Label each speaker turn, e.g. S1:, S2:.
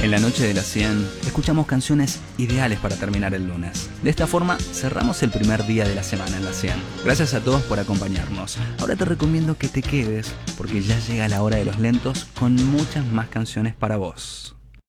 S1: En la noche de las 100, escuchamos canciones ideales para terminar el lunes. De esta forma, cerramos el primer día de la semana en la 100. Gracias a todos por acompañarnos. Ahora te recomiendo que te quedes, porque ya llega la hora de los lentos con muchas más canciones para vos.